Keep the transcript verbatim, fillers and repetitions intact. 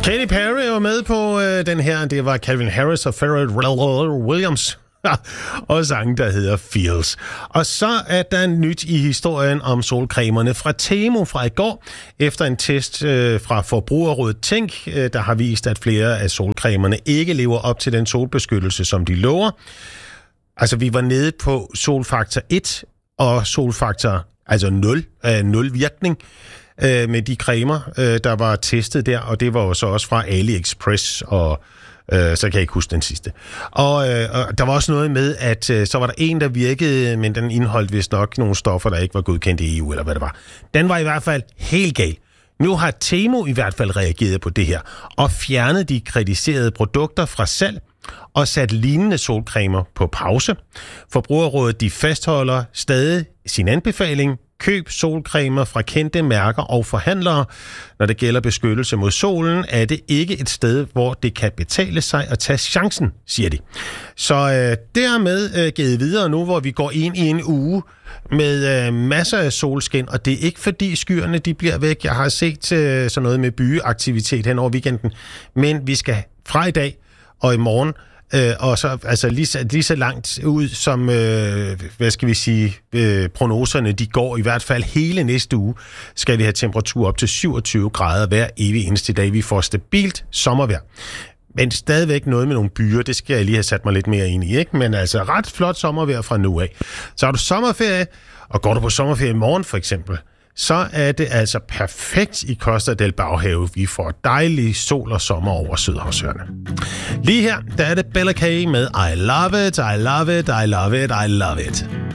Katy Perry var med på øh, den her. Det var Calvin Harris og Pharrell Williams. Og sang, der hedder Feels. Og så er der nyt i historien om solcremerne fra Temu fra i går. Efter en test øh, fra Forbrugerrådet Tænk, øh, der har vist, at flere af solcremerne ikke lever op til den solbeskyttelse, som de lover. Altså, vi var nede på solfaktor et og solfaktor, altså nul, øh, nul virkning øh, med de cremer, øh, der var testet der. Og det var jo så også fra AliExpress og så kan jeg ikke huske den sidste. Og, øh, og der var også noget med, at øh, så var der en, der virkede, men den indeholdt vist nok nogle stoffer, der ikke var godkendt i E U, eller hvad det var. Den var i hvert fald helt gal. Nu har Temu i hvert fald reageret på det her, og fjernet de kritiserede produkter fra salg, og sat lignende solcremer på pause. Forbrugerrådet de fastholder stadig sin anbefaling. Køb solcremer fra kendte mærker og forhandlere. Når det gælder beskyttelse mod solen, er det ikke et sted, hvor det kan betale sig at tage chancen, siger de. Så øh, dermed øh, givet videre nu, hvor vi går ind i en uge med øh, masser af solskin, og det er ikke fordi skyerne de bliver væk. Jeg har set øh, sådan noget med byeaktivitet hen over weekenden, men vi skal fra i dag og i morgen Øh, og så altså lige så, lige så langt ud som øh, hvad skal vi sige øh, prognoserne de går, i hvert fald hele næste uge skal vi have temperatur op til syvogtyve grader hver evig eneste dag. Vi får stabilt sommervejr, men stadigvæk noget med nogle byer. Det skal jeg lige have sat mig lidt mere ind i, ikke? Men altså ret flot sommervejr fra nu af. Så har du sommerferie, og går du på sommerferie i morgen for eksempel, så er det altså perfekt i Costa del Baghave. Vi får dejlig sol og sommer over Sydhavsøerne. Lige her, der er det Bella K med I love it, I love it, I love it, I love it.